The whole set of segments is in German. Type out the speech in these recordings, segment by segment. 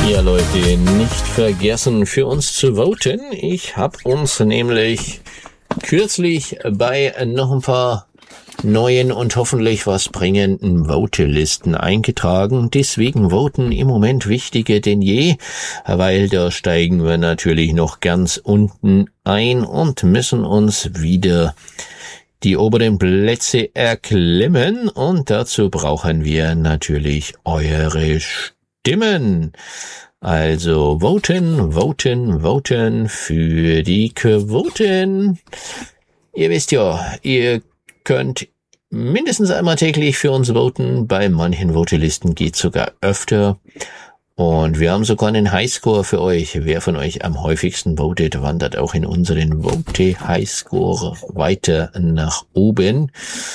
Ja, Leute, nicht vergessen, für uns zu voten. Ich habe uns nämlich kürzlich bei noch ein paar neuen und hoffentlich was bringenden Votelisten eingetragen. Deswegen voten im Moment wichtiger denn je, weil da steigen wir natürlich noch ganz unten ein und müssen uns wieder die oberen Plätze erklimmen. Und dazu brauchen wir natürlich eure Stimmen. Also voten, voten, voten für die Quoten. Ihr wisst ja, ihr könnt mindestens einmal täglich für uns voten. Bei manchen Votelisten geht sogar öfter. Und wir haben sogar einen Highscore für euch. Wer von euch am häufigsten votet, wandert auch in unseren Vote-Highscore weiter nach oben.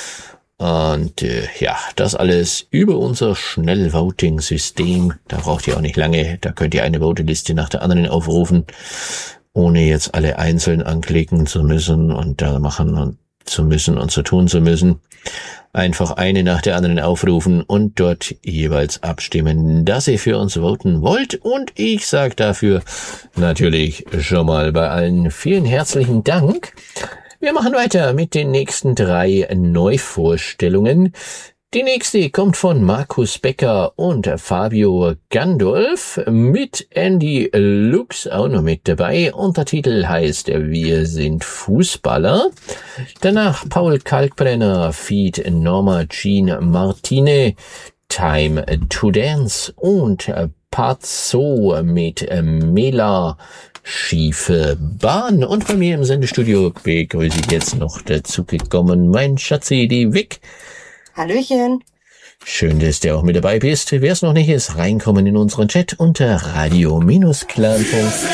Und ja, das alles über unser Schnellvoting-System. Da braucht ihr auch nicht lange. Da könnt ihr eine Voteliste nach der anderen aufrufen, ohne jetzt alle einzeln anklicken zu müssen und da machen zu müssen und so tun zu müssen. Einfach eine nach der anderen aufrufen und dort jeweils abstimmen, dass ihr für uns voten wollt. Und ich sage dafür natürlich schon mal bei allen vielen herzlichen Dank. Wir machen weiter mit den nächsten 3 Neuvorstellungen. Die nächste kommt von Markus Becker und Fabio Gandolf mit Andy Lux auch noch mit dabei. Untertitel heißt Wir sind Fußballer. Danach Paul Kalkbrenner feat. Norma Jean Martine, Time to Dance und Pazzo mit Mela, schiefe Bahn. Und bei mir im Sendestudio begrüße ich jetzt noch dazu gekommen mein Schatzi, die Vic. Hallöchen. Schön, dass du auch mit dabei bist. Wer es noch nicht ist, reinkommen in unseren Chat unter radio-clan.de.